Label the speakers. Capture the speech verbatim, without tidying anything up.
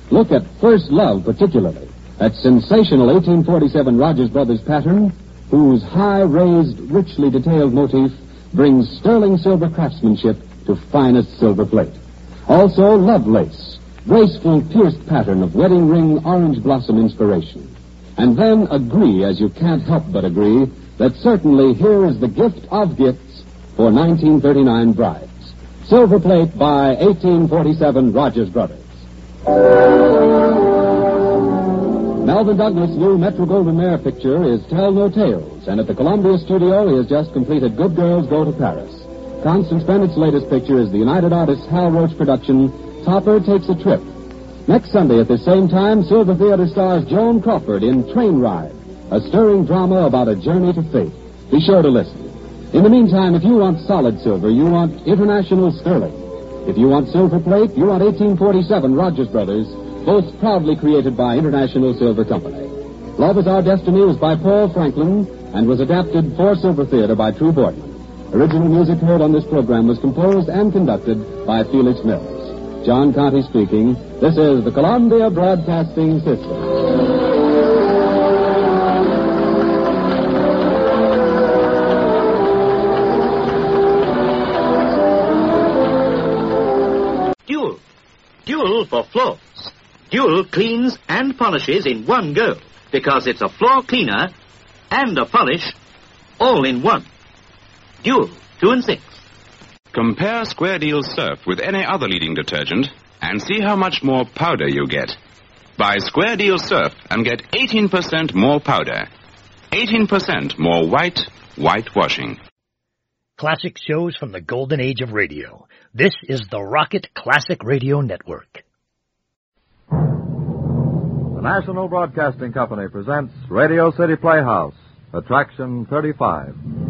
Speaker 1: Look at First Love particularly, that sensational eighteen forty-seven Rogers Brothers pattern, whose high-raised, richly detailed motif brings sterling silver craftsmanship to finest silver plate. Also, Love Lace, graceful pierced pattern of wedding ring orange blossom inspiration. And then agree, as you can't help but agree, that certainly here is the gift of gifts for nineteen thirty-nine brides. Silver plate by eighteen forty-seven Rogers Brothers. Melvyn Douglas' new Metro-Goldwyn-Mayer picture is Tell No Tales, and at the Columbia studio he has just completed Good Girls Go to Paris. Constance Bennett's latest picture is the United Artists Hal Roach production, Topper Takes a Trip. Next Sunday at the same time, Silver Theater stars Joan Crawford in Train Ride, a stirring drama about a journey to fate. Be sure to listen. In the meantime, if you want solid silver, you want International Sterling. If you want silver plate, you want eighteen forty-seven Rogers Brothers, both proudly created by International Silver Company. Love is Our Destiny was by Paul Franklin and was adapted for Silver Theater by True Boardman. Original music heard on this program was composed and conducted by Felix Mills. John Conte speaking. This is the Columbia Broadcasting System.
Speaker 2: Dual for floors. Dual cleans and polishes in one go because it's a floor cleaner and a polish all in one. Dual, two and six.
Speaker 3: Compare Square Deal Surf with any other leading detergent and see how much more powder you get. Buy Square Deal Surf and get eighteen percent more powder. eighteen percent more white, whitewashing.
Speaker 4: Classic shows from the golden age of radio. This is the Rocket Classic Radio Network.
Speaker 5: The National Broadcasting Company presents Radio City Playhouse, Attraction thirty-five.